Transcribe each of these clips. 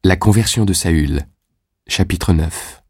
La conversion de Saül, chapitre 9.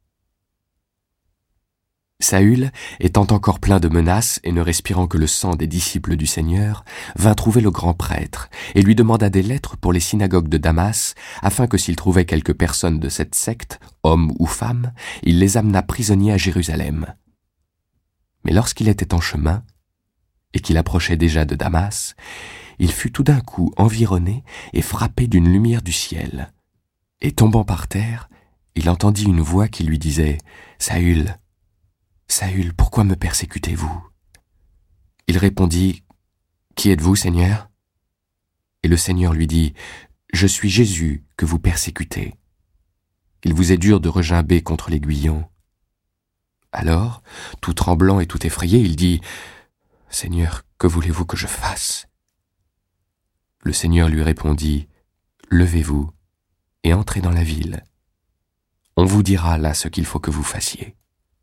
Saül, étant encore plein de menaces et ne respirant que le sang des disciples du Seigneur, vint trouver le grand prêtre et lui demanda des lettres pour les synagogues de Damas, afin que s'il trouvait quelques personnes de cette secte, hommes ou femmes, il les amenât prisonniers à Jérusalem. Mais lorsqu'il était en chemin, et qu'il approchait déjà de Damas, il fut tout d'un coup environné et frappé d'une lumière du ciel. Et tombant par terre, il entendit une voix qui lui disait « Saül, Saül, pourquoi me persécutez-vous » Il répondit « Qui êtes-vous, Seigneur » Et le Seigneur lui dit « Je suis Jésus que vous persécutez. Il vous est dur de regimber contre l'aiguillon. » Alors, tout tremblant et tout effrayé, il dit « Seigneur, que voulez-vous que je fasse » Le Seigneur lui répondit « Levez-vous et entrez dans la ville. On vous dira là ce qu'il faut que vous fassiez. »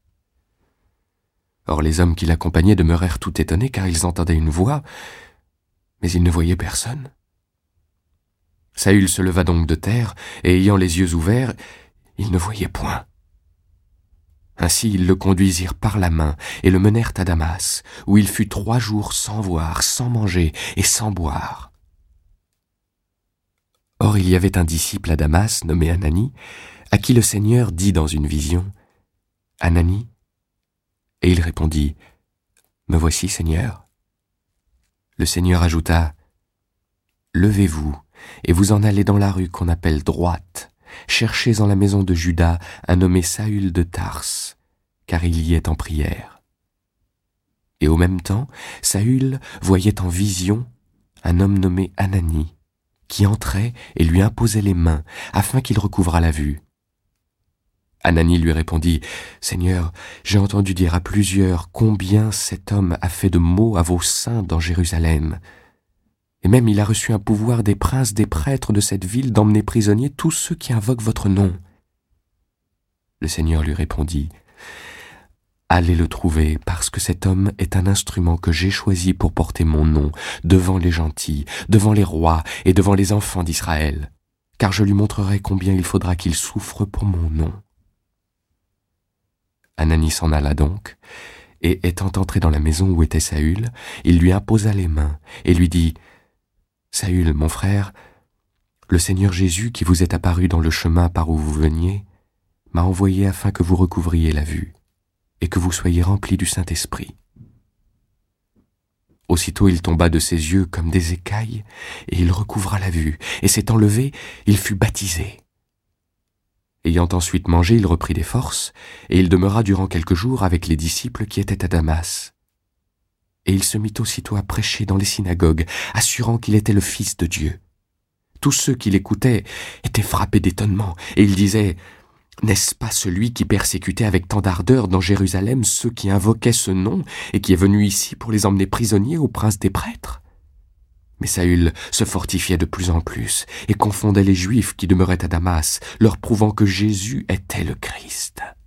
Or les hommes qui l'accompagnaient demeurèrent tout étonnés, car ils entendaient une voix, mais ils ne voyaient personne. Saül se leva donc de terre, et ayant les yeux ouverts, il ne voyait point. Ainsi ils le conduisirent par la main et le menèrent à Damas, où il fut 3 jours sans voir, sans manger et sans boire. Or il y avait un disciple à Damas, nommé Ananie, à qui le Seigneur dit dans une vision « Ananie ?» Et il répondit « Me voici, Seigneur. » Le Seigneur ajouta « Levez-vous et vous en allez dans la rue qu'on appelle droite. Cherchez en la maison de Juda un nommé Saül de Tarse, car il y est en prière. » Et au même temps, Saül voyait en vision un homme nommé Ananie, qui entrait et lui imposait les mains, afin qu'il recouvrât la vue. Ananie lui répondit « Seigneur, j'ai entendu dire à plusieurs combien cet homme a fait de maux à vos saints dans Jérusalem. Et même il a reçu un pouvoir des princes des prêtres de cette ville d'emmener prisonniers tous ceux qui invoquent votre nom. » Le Seigneur lui répondit « Allez le trouver, parce que cet homme est un instrument que j'ai choisi pour porter mon nom devant les gentils, devant les rois et devant les enfants d'Israël, car je lui montrerai combien il faudra qu'il souffre pour mon nom. » Ananie s'en alla donc, et étant entré dans la maison où était Saül, il lui imposa les mains et lui dit « Saül, mon frère, le Seigneur Jésus qui vous est apparu dans le chemin par où vous veniez, m'a envoyé afin que vous recouvriez la vue et que vous soyez remplis du Saint-Esprit. » Aussitôt il tomba de ses yeux comme des écailles, et il recouvra la vue, et s'étant levé, il fut baptisé. Ayant ensuite mangé, il reprit des forces, et il demeura durant quelques jours avec les disciples qui étaient à Damas. Et il se mit aussitôt à prêcher dans les synagogues, assurant qu'il était le Fils de Dieu. Tous ceux qui l'écoutaient étaient frappés d'étonnement, et ils disaient « N'est-ce pas celui qui persécutait avec tant d'ardeur dans Jérusalem ceux qui invoquaient ce nom et qui est venu ici pour les emmener prisonniers au prince des prêtres ?» Mais Saül se fortifiait de plus en plus et confondait les Juifs qui demeuraient à Damas, leur prouvant que Jésus était le Christ.